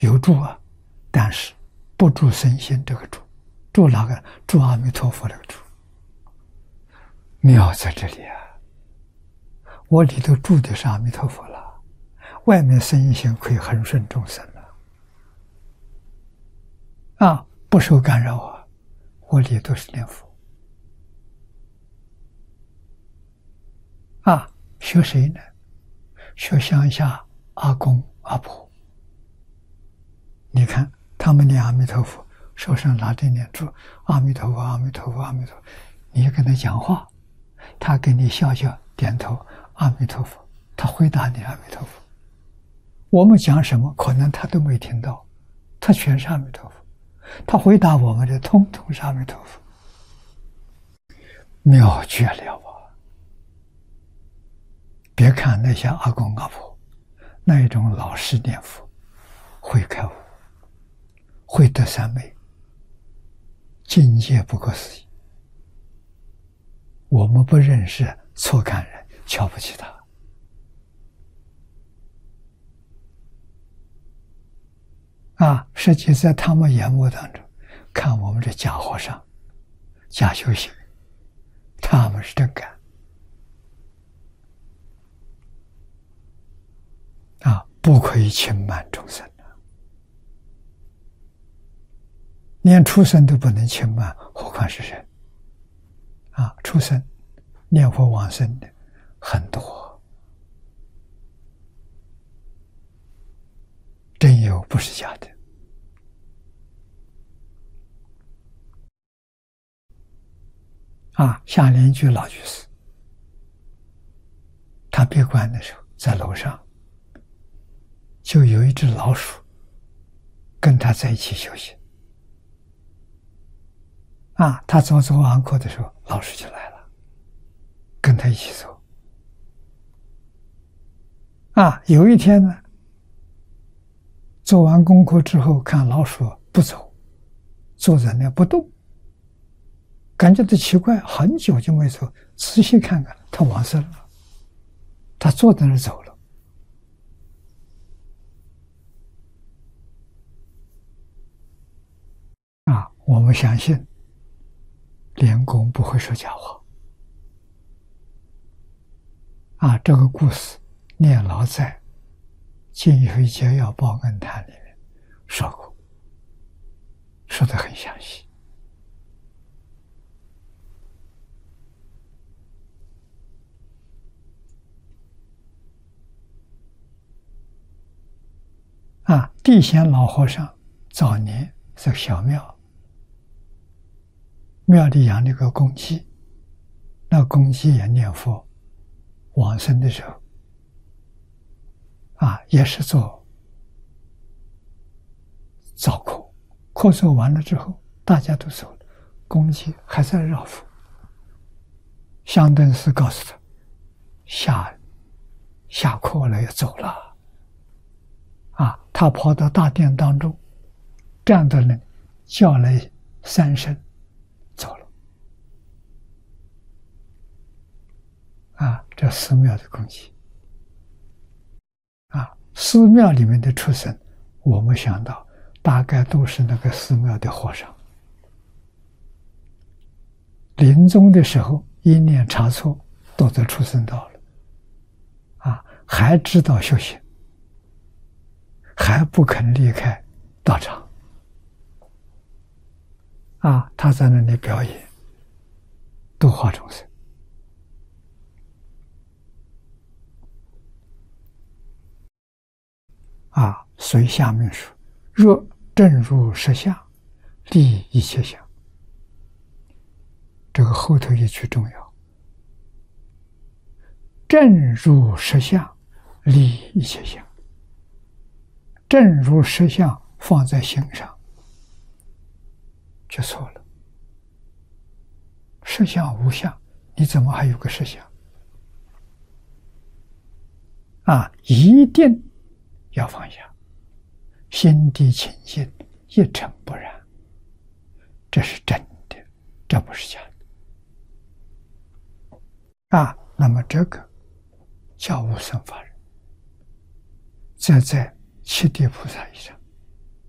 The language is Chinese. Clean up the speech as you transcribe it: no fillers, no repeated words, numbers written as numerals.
有住啊，但是不住身心这个住，住哪个？住阿弥陀佛那个住。妙在这里啊！我里头住的是阿弥陀佛了，外面身心可以恒顺众生了，不受干扰啊！我里头是念佛学谁呢？学乡下阿公阿婆。你看他们念阿弥陀佛，手上拿着念珠，阿弥陀佛，阿弥陀佛，阿弥陀佛。你跟他讲话，他给你笑笑点头，阿弥陀佛，他回答你阿弥陀佛。我们讲什么，可能他都没听到，他全是阿弥陀佛。他回答我们的，通通是阿弥陀佛，妙绝了啊！别看那些阿公阿婆，那一种老实念佛，会开悟，会得三昧，境界不可思议。我们不认识，错看人，瞧不起他。实际在他们眼目当中，看我们这假和尚、假修行，他们是真干。不可以轻慢众生连畜生都不能轻慢，何况是人畜生念佛往生的很多，真有，不是假的。夏莲居老居士，他闭关的时候，在楼上就有一只老鼠跟他在一起休息。他走完课的时候，老鼠就来了，跟他一起走。有一天呢，做完功课之后，看老鼠不走，坐在那不动，感觉到奇怪，很久就没走，仔细看看，他往生了，他坐在那儿走了。我们相信莲公不会说假话。这个故事念老在《净慧节要报恩谈》里面说过，说得很详细。地仙老和尚早年在小庙，庙里养了个公鸡，那公鸡也念佛，往生的时候也是做早课，课做完了之后大家都走了，公鸡还在绕佛。香灯师告诉他下课了，要走了。他跑到大殿当中，站在那里叫了3声，走了。这寺庙的公鸡。寺庙里面的畜生，我们想到大概都是那个寺庙的和尚，临终的时候一念差错，都在畜生道了，还知道修行，还不肯离开道场，他在那里表演度化众生。所以下面说：若正入实相，利一切相。这个后头一句重要，正入实相，利一切相。正入实相放在心上就错了。实相无相，你怎么还有个实相？一定要放下，心地清净，一尘不染，这是真的，这不是假的。那么这个叫无生法忍，这在七地菩萨以上。